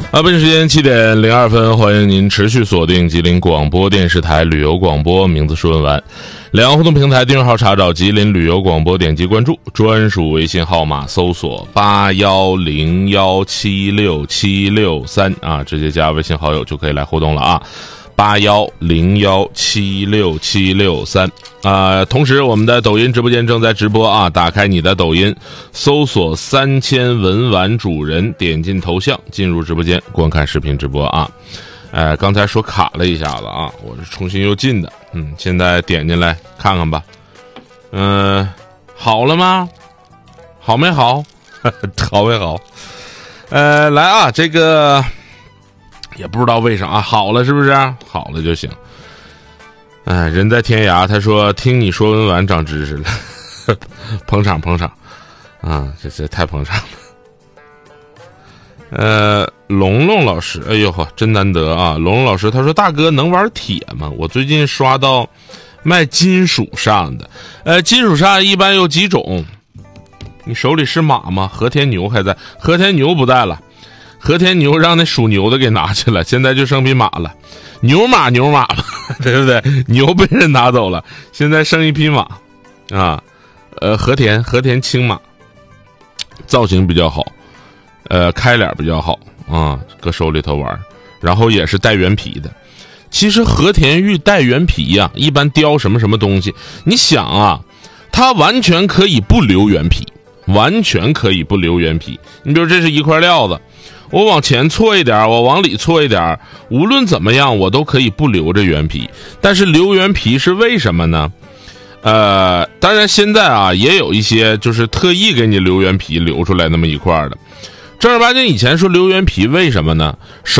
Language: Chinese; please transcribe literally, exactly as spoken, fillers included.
啊，本时间七点零二分，欢迎您持续锁定吉林广播电视台旅游广播，名字是问完。两岸互动平台订阅号查找吉林旅游广播，点击关注，专属微信号码搜索八幺零幺七六七六三啊，直接加微信好友就可以来互动了啊。八幺零幺七六七六三啊，同时我们的抖音直播间正在直播啊，打开你的抖音，搜索三千文玩主人，点进头像进入直播间观看视频直播啊。呃，刚才说卡了一下子啊，我是重新又进的，嗯，现在点进来看看吧。嗯、呃，好了吗？好没好？好没好？呃，来啊，这个。也不知道为啥啊，好了是不是？好了就行。哎，人在天涯，他说听你说文玩长知识了，捧场捧场啊，这这太捧场了。呃，龙龙老师，哎呦呵，真难得啊！龙龙老师他说大哥能玩铁吗？我最近刷到卖金属扇的，呃，金属扇一般有几种？你手里是马吗？和田牛还在？和田牛不在了。和田牛让那属牛的给拿去了，现在就剩匹马了，牛马牛马吧，对不对？牛被人拿走了，现在剩一匹马啊。呃，和田和田青马，造型比较好，呃，开脸比较好啊，搁手里头玩，然后也是带原皮的。其实和田玉带原皮呀、啊，一般雕什么什么东西，你想啊，它完全可以不留原皮，完全可以不留原皮。你比如这是一块料子。我往前错一点，我往里错一点，无论怎么样我都可以不留着原皮。但是留原皮是为什么呢？呃，当然现在啊也有一些就是特意给你留原皮留出来那么一块的。正儿八经以前说留原皮为什么呢？首